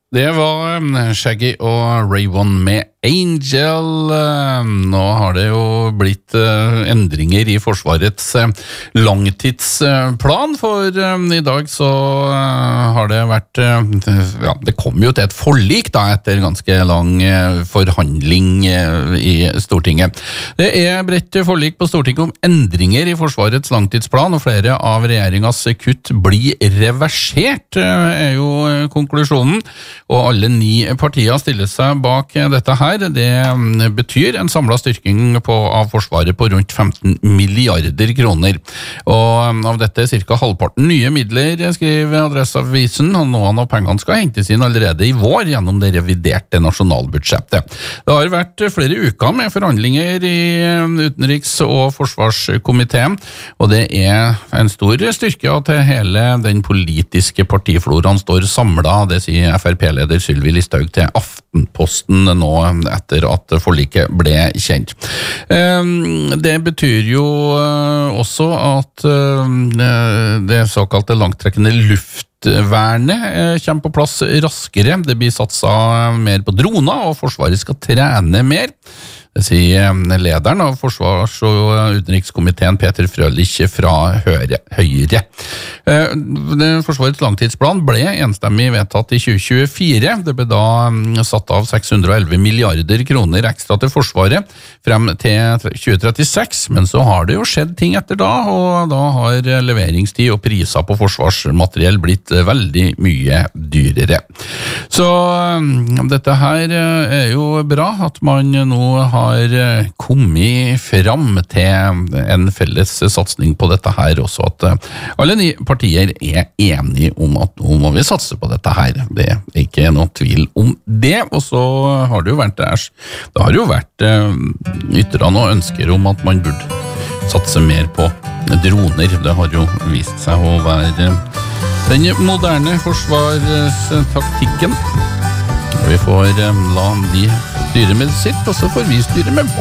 Det var Shaggy og Ray-One med Angel. Nå har det jo blitt endringer i Forsvarets langtidsplan, for i dag så har det vært, det kom jo til et forlik da, etter ganske lang forhandling i Stortinget. Det er bredt forlik på Stortinget om endringer i Forsvarets langtidsplan, og flere av regjeringas kutt blir reversert, er jo konklusjonen. Og alle 9 partier stiller seg bak dette her. Det betyr en samlet styrking av Forsvaret på rundt 15 milliarder kroner. Og av dette er cirka halvparten nye midler, skriver Adresseavisen, og noen av pengene skal hentes inn allerede i vår gjennom det reviderte nasjonalbudsjettet. Det har vært flere uker med forhandlinger i utenriks- og forsvarskomiteen, og det er en stor styrke at hele den politiske partifloraen står samlet, det sier FrP-leder Sylvi Listhaug til Aftenposten nå etter at forliket ble kjent. Det betyr jo også at det såkalte langtrekkende luftvernet kommer på plass raskere. Det blir satset mer på droner, og Forsvaret skal trene mer. Det sier lederen av Forsvars- og utenrikskomiteen Peter Frølich fra Høyre. Forsvarets langtidsplan ble enstemmig vedtatt i 2024. Det ble da satt av 611 milliarder kroner ekstra til Forsvaret frem til 2036, men så har det jo skjedd ting etter da, og da har leveringstid og priser på forsvarsmateriell blitt veldig mye dyrere. Så dette her er jo bra at man nå har kommet fram til en felles satsning på dette her, også at alle 9 partier er enige om at nå må vi satse på dette her. Det er ikke noe tvil om det, og så har det jo vært ytrende og ønsker om at man burde satse mer på droner. Det har jo vist seg å være den moderne forsvarstaktikken. Vi får la de styre med sitt, og så får vi styre med vårt.